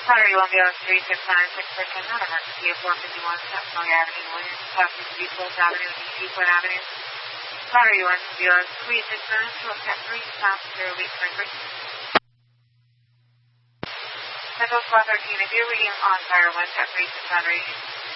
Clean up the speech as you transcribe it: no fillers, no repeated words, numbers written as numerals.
Sorry, you won't be on 3696%, not emergency at 451 Sentinel Avenue, Williams, Southeast Eastwood Avenue, East Eastwood Avenue. Sorry, you want to be on 369, short cat 3, stop 0 week frequency. Central Squad 13, if you're reading on fire, 1 cat 3, 6 on radio.